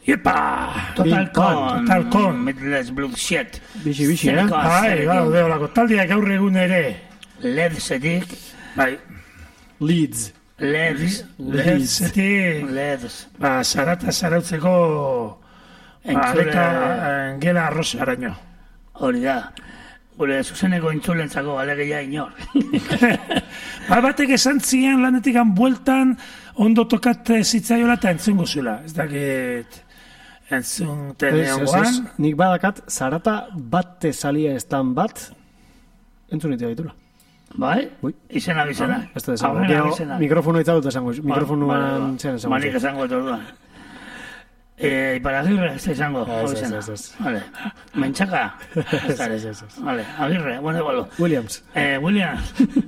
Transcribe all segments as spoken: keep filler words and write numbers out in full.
Iepa! Total Con. Total Con. Metless Bloodshed. Bixi, bixi, eh? Bai, bai, deolako taldiak gaur egun ere. Ledzetik. Bai. Leeds. Leds. Ledzetik. Leds. Ba, zarata zarautzeko areka gela arrozaraino. Hori da. Gure zuzeneko intzulentzako alegeia inor. Ba, batek esan zian lanetik bueltan ondo tokat zitzaiola eta entzungo zula. Ez dakit entzun teneoan. Nik badakat, zarata bat salia estan bat entzunitea ditula. Bai? Ui. Izena bizena. Ez da esango. Mikrofono itzadut esango. Mikrofonoan zen esango. Manik esango eta orduan. Eh, Iparagirre, ez da izango. Ez, ez, ez. Vale. Mentxaka. Ez, ez, ez. Vale, Agirre, bueno, igualo. Williams. Eh, Williams.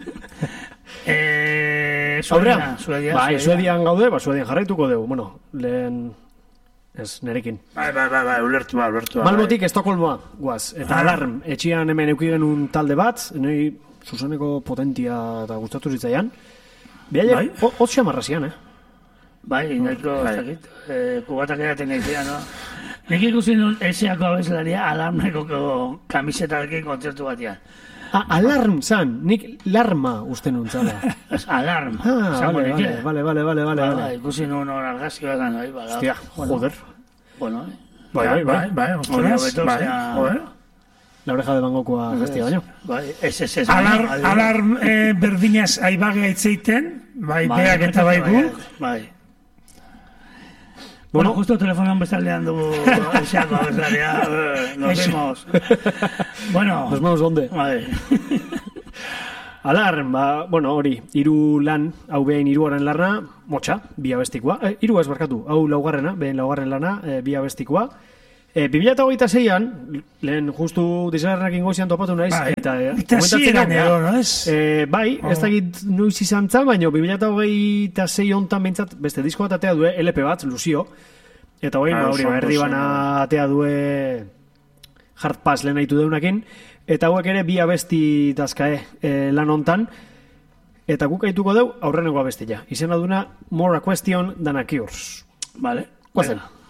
eh, Suedia. Suedia. Bai, Suedian gaude, ba, Suedian jarraituko dugu. Bueno, lehen... Ez, nerekin. Bai, bai, bai, bai, ulertu, bai, ulertu. Malmotik Estokolmoa, guaz. Eta alarm, etxian hemen eukigen un talde bat, nahi zuzeneko potentia eta gustatu zitzaian. Biaia, bai? Hot xamarra zian, eh? Bai, nahiko, ez dakit, kubatak eraten egizia, no? Nik ikusi nun eseako abeslaria alarmeko kamisetarekin kontzertu batean. Ah, alarm, zan, nik larma uste nun zala. Alarm. Ah, vale, vale, vale, vale, vale, vale. Ikusi nun hor argazki bat gana, bai, hostia, joder. Bueno, eh? Bai, bai, bai, bai, ostras, bai, joder. La oreja de Van Goghkoa gaztia baino. Bai, ez, ez, ez. Alarm berdinaz aibagea itzeiten, bai, beak eta bai guk. Bai. Bueno, justo telefonan bestaldean dugu eseako abeslaria, nos vemos. Bueno. Nos vemos donde? Bai. Alarm, ba, bueno, hori, hiru lan, hau behin hiruaren lana, motxa, bi abestikoa. Eh, hiru ez barkatu, hau laugarrena, behin laugarren lana, eh, bi abestikoa. Eh, bi mila hogeita seian, lehen justu dizagarrenak ingozian topatu naiz, bai, eta... Eh, eta zieran edo, no ez? Eh, bai, oh. Ez dakit nuiz izan zan, baina bi mila hogeita sei hontan bintzat, beste disko bat atea due, L P bat, Luzio, eta hori, ah, hori, erdi bana atea due Hard Pass lehen haitu deunakin, eta hauek ere bi abesti dazkae eh, lan hontan, eta guk haituko deu aurreneko abestia. Izena duna More a Question than a Cure. Vale. Guazen.